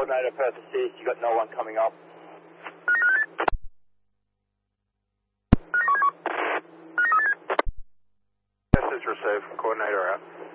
Coordinator Perth Assist, you got no one coming up. Message received from Coordinator out.